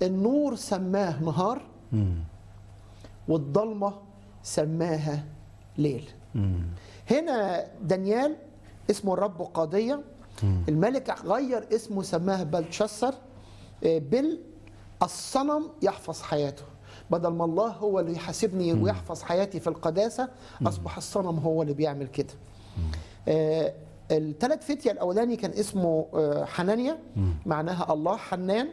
النور سماه نهار، والضلمة سماها ليل. هنا دانيال اسمه الرب قاضية، الملك غير اسمه سماه بلتشسر، الصنم يحفظ حياته. بدل ما الله هو اللي يحاسبني ويحفظ حياتي في القداسة، أصبح الصنم هو اللي بيعمل كده. الثلاث فتية الأولاني كان اسمه حنانيا، معناها الله حنان.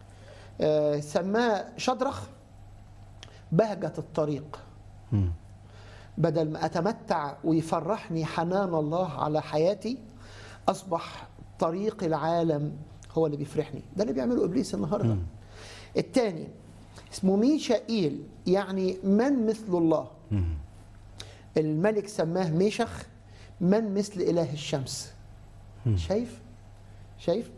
سماه شدرخ بهجة الطريق. بدل ما أتمتع ويفرحني حنان الله على حياتي، أصبح طريق العالم هو اللي بيفرحني. ده اللي بيعمله إبليس النهاردة. الثاني اسمه ميشائيل، يعني من مثل الله. الملك سماه ميشخ، من مثل إله الشمس. شايف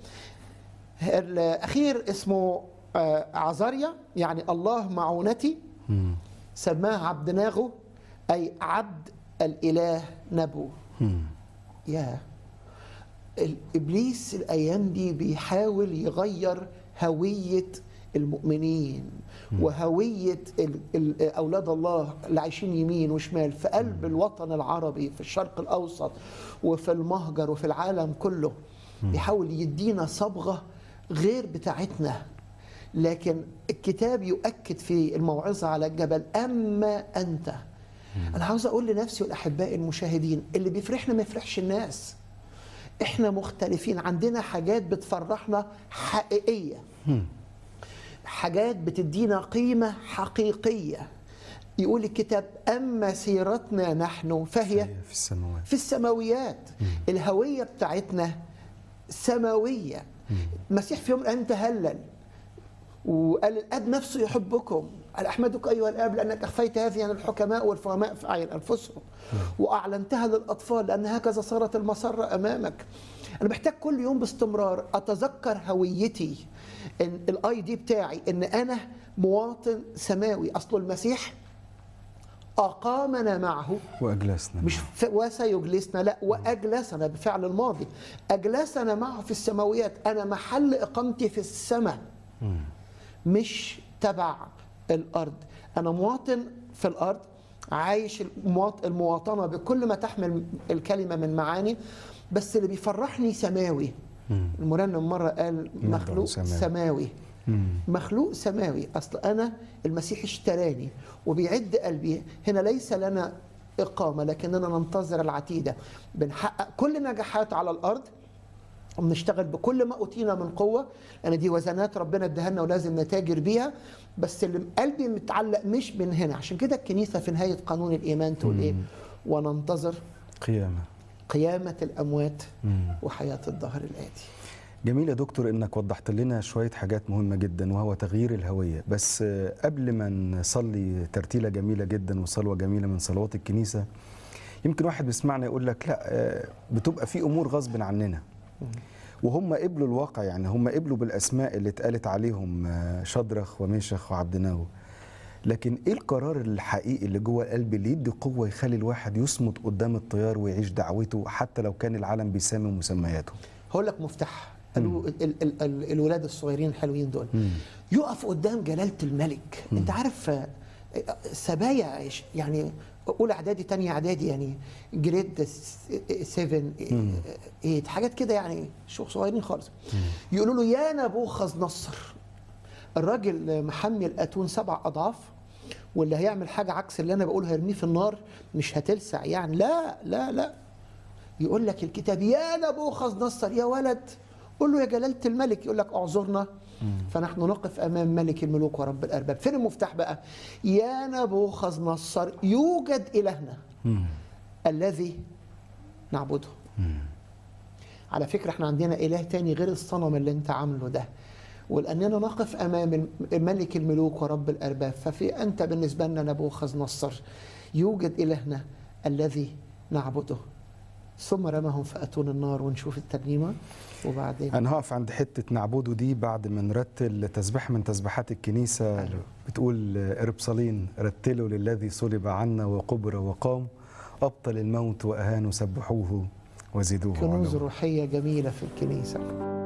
الأخير اسمه عزاريا، يعني الله معونتي. سماه عبدناغو، أي عبد الإله نبو. يا الإبليس الأيام دي بيحاول يغير هوية المؤمنين وهوية أولاد الله اللي عايشين يمين وشمال في قلب الوطن العربي، في الشرق الأوسط وفي المهجر وفي العالم كله. بيحاول يدينا صبغة غير بتاعتنا. لكن الكتاب يؤكد في الموعظة على الجبل: أما أنت. أنا عاوز أقول لنفسي والأحباء المشاهدين، اللي بيفرحنا ما يفرحش الناس. إحنا مختلفين، عندنا حاجات بتفرحنا حقيقية، حاجات بتدينا قيمة حقيقية. يقول الكتاب: أما سيرتنا نحن فهي في السماويات. الهوية بتاعتنا سماوية. المسيح في يوم من الأيام تهلل وقال: الآب نفسه يحبكم، قال: أحمدك أيها الآب لأنك أخفيت هذه عن الحكماء والفهماء في أعين أنفسهم وأعلنتها للأطفال، لأن هكذا صارت المسرة أمامك. أنا محتاج كل يوم باستمرار أتذكر هويتي، إن الآي دي بتاعي، إن أنا مواطن سماوي. أصل المسيح أقامنا معه وأجلسنا، مش وسيجلسنا، لا، وأجلسنا بفعل الماضي. أجلسنا معه في السماويات. أنا محل إقامتي في السماء، مش تبع الأرض. أنا مواطن في الأرض، عايش المواطنة بكل ما تحمل الكلمة من معاني، بس اللي بيفرحني سماوي. المرنم مرة قال: مخلوق سماوي. مخلوق سماوي. أصل أنا المسيح اشتراني وبيعد قلبي. هنا ليس لنا إقامة، لكننا ننتظر العتيدة. بنحقق كل نجاحات على الأرض وبنشتغل بكل ما أوتينا من قوة، لأن دي وزنات ربنا اداها لنا ولازم نتاجر بيها. بس اللي قلبي متعلق مش من هنا. عشان كده الكنيسة في نهاية قانون الإيمان تقول إيه؟ وننتظر قيامة الأموات وحياة الدهر الآتي. جميل يا دكتور انك وضحت لنا شوية حاجات مهمة جدا، وهو تغيير الهوية. بس قبل ما نصلي ترتيلة جميلة جدا وصلوة جميلة من صلوات الكنيسة، يمكن واحد بيسمعنا يقول لك: لا، بتبقى في امور غصب عننا. وهم قبلوا الواقع، يعني هم قبلوا بالاسماء اللي اتقالت عليهم، شدرخ وميشخ وعبدناغو. لكن ايه القرار الحقيقي اللي جوه القلب اللي يدي قوة يخلي الواحد يصمد قدام التيار ويعيش دعوته حتى لو كان العالم بيسامي مسمياته؟ هقول لك مفتاح. الولاد الصغيرين الحلوين دول يقف قدام جلالة الملك. انت عارف سبايا، يعني اولى اعدادي تانية اعدادي، يعني جريد 7 8 حاجات كده، يعني صغيرين خالص. يقولوا له: يا نبوخذ نصر، الراجل محمي الاتون 7 أضعاف، واللي هيعمل حاجه عكس اللي انا بقوله هيرميه في النار، مش هتلسع يعني. لا لا لا، يقول لك الكتاب: يا نبوخذ نصر، يا ولد قول له يا جلالة الملك. يقول لك: اعذرنا فنحن نقف امام ملك الملوك ورب الارباب. فين المفتاح بقى؟ يا نبوخذ نصر، يوجد الهنا الذي نعبده. على فكره احنا عندنا اله تاني غير الصنم اللي انت عامله ده، ولاننا نقف امام ملك الملوك ورب الارباب، ففي انت بالنسبه لنا نبوخذ نصر. يوجد الهنا الذي نعبده. ثم رمهم فأتون النار. ونشوف الترنيمة وبعدين أنا هقف عند حتة نعبده دي بعد ما نرتل تسبيحة من تسبيحات الكنيسة. بتقول: إربصالين رتلوا للذي صلب عنا وقبر وقام، أبطل الموت وأهانوا سبحوه وزدوه. كنوز روحية جميلة في الكنيسة.